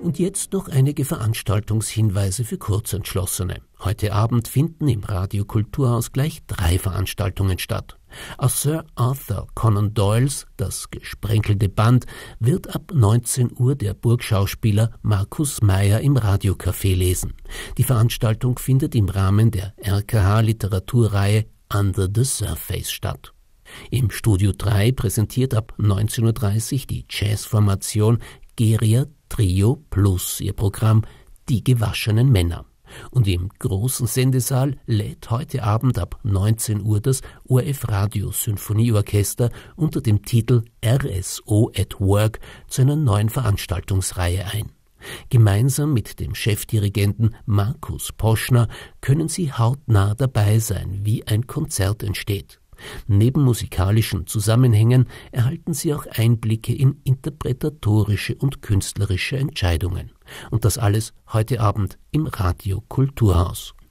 Und jetzt noch einige Veranstaltungshinweise für Kurzentschlossene. Heute Abend finden im Radio Kulturhaus gleich 3 Veranstaltungen statt. Aus Sir Arthur Conan Doyles Das gesprenkelte Band wird ab 19 Uhr der Burgschauspieler Markus Meyer im Radiocafé lesen. Die Veranstaltung findet im Rahmen der RKH-Literaturreihe Under the Surface statt. Im Studio 3 präsentiert ab 19:30 Uhr die Jazzformation Geria Trio Plus ihr Programm Die gewaschenen Männer. Und im großen Sendesaal lädt heute Abend ab 19 Uhr das ORF Radio Symphonieorchester unter dem Titel RSO at Work zu einer neuen Veranstaltungsreihe ein. Gemeinsam mit dem Chefdirigenten Markus Poschner können Sie hautnah dabei sein, wie ein Konzert entsteht. Neben musikalischen Zusammenhängen erhalten Sie auch Einblicke in interpretatorische und künstlerische Entscheidungen. Und das alles heute Abend im Radio Kulturhaus.